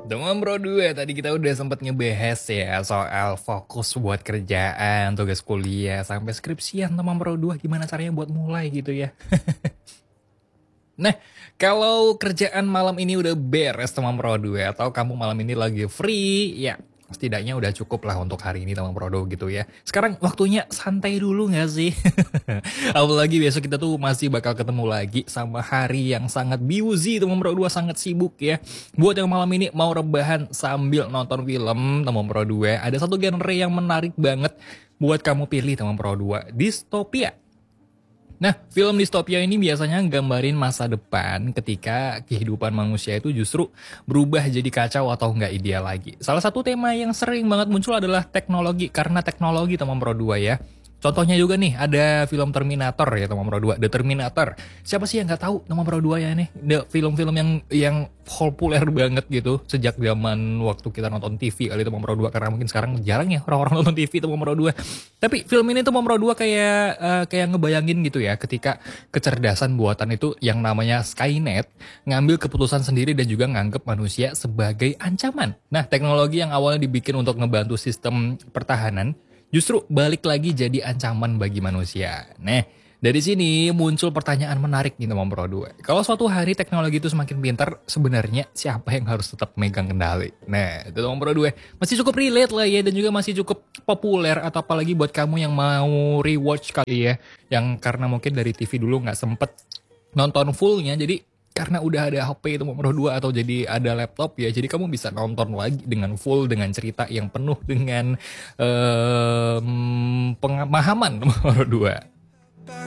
Teman Bro 2, tadi kita udah sempat ngebahas ya soal fokus buat kerjaan, tugas kuliah, sampai skripsian teman Bro 2, gimana caranya buat mulai gitu ya. Nah, kalau kerjaan malam ini udah beres teman Pro 2 atau kamu malam ini lagi free, ya setidaknya udah cukup lah untuk hari ini teman Pro 2 gitu ya. Sekarang waktunya santai dulu gak sih? Apalagi besok kita tuh masih bakal ketemu lagi sama hari yang sangat busy teman Pro 2, sangat sibuk ya. Buat yang malam ini mau rebahan sambil nonton film teman Pro 2, ada satu genre yang menarik banget buat kamu pilih teman Pro 2, distopia. Nah, film distopia ini biasanya gambarin masa depan ketika kehidupan manusia itu justru berubah jadi kacau atau nggak ideal lagi. Salah satu tema yang sering banget muncul adalah teknologi, karena teknologi teman Pro 2 ya. Contohnya juga nih, ada film Terminator ya teman Pro 2, The Terminator. Siapa sih yang nggak tahu teman Pro 2 ya nih? Film-film yang populer banget gitu sejak zaman waktu kita nonton TV kali teman Pro 2, karena mungkin sekarang jarang ya orang-orang nonton TV teman Pro 2. Tapi film ini tuh teman Pro 2 kayak ngebayangin gitu ya, ketika kecerdasan buatan itu yang namanya Skynet ngambil keputusan sendiri dan juga nganggep manusia sebagai ancaman. Nah, teknologi yang awalnya dibikin untuk ngebantu sistem pertahanan justru balik lagi jadi ancaman bagi manusia. Nah, dari sini muncul pertanyaan menarik nih teman Pro 2. Kalau suatu hari teknologi itu semakin pintar, sebenarnya siapa yang harus tetap megang kendali? Nah, itu teman Pro 2 masih cukup relate lah ya, dan juga masih cukup populer, atau apalagi buat kamu yang mau rewatch kali ya, yang karena mungkin dari TV dulu nggak sempet nonton fullnya, jadi karena udah ada HP itu nomor 2 atau jadi ada laptop ya, jadi kamu bisa nonton lagi dengan full, dengan cerita yang penuh dengan pemahaman nomor 2.